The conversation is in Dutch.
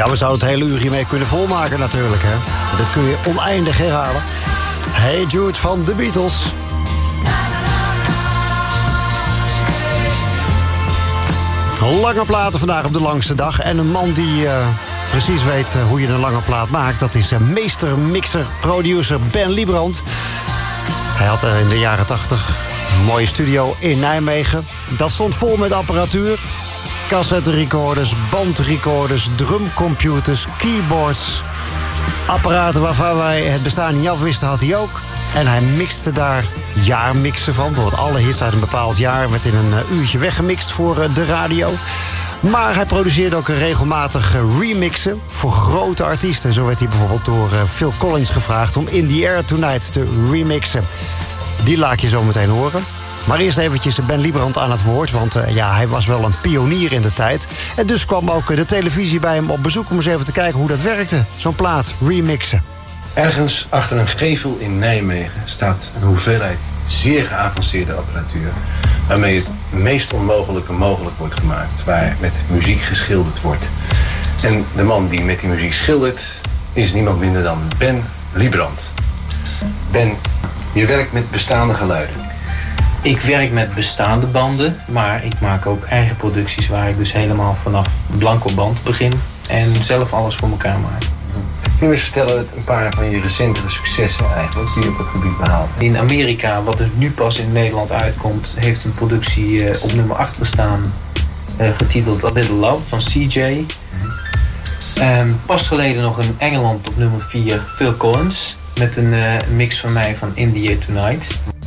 Ja, we zouden het hele uur hiermee kunnen volmaken natuurlijk, hè. Dit kun je oneindig herhalen. Hey Jude van The Beatles. Lange platen vandaag op de langste dag. En een man die precies weet hoe je een lange plaat maakt... dat is meester, mixer, producer Ben Liebrand. Hij had in de jaren 80 een mooie studio in Nijmegen. Dat stond vol met apparatuur. Cassette-recorders, bandrecorders, drumcomputers, keyboards. Apparaten waarvan wij het bestaan niet afwisten had hij ook. En hij mixte daar jaarmixen van. Bijvoorbeeld alle hits uit een bepaald jaar werd in een uurtje weggemixt voor de radio. Maar hij produceerde ook regelmatig remixen voor grote artiesten. Zo werd hij bijvoorbeeld door Phil Collins gevraagd om In The Air Tonight te remixen. Die laat je zo meteen horen. Maar eerst eventjes Ben Liebrand aan het woord, want hij was wel een pionier in de tijd. En dus kwam ook de televisie bij hem op bezoek om eens even te kijken hoe dat werkte. Zo'n plaat, remixen. Ergens achter een gevel in Nijmegen staat een hoeveelheid zeer geavanceerde apparatuur, waarmee het meest onmogelijke mogelijk wordt gemaakt, waar met muziek geschilderd wordt. En de man die met die muziek schildert is niemand minder dan Ben Liebrand. Ben, je werkt met bestaande geluiden. Ik werk met bestaande banden, maar ik maak ook eigen producties waar ik dus helemaal vanaf blanco band begin en zelf alles voor elkaar maak. Kun je eens vertellen een paar van je recentere successen eigenlijk die je op het gebied behaald hebt? In Amerika, wat dus nu pas in Nederland uitkomt, heeft een productie op nummer 8 gestaan, getiteld A Little Love van CJ. Pas geleden nog in Engeland op nummer 4 Phil Collins met een mix van mij van In The Air Tonight.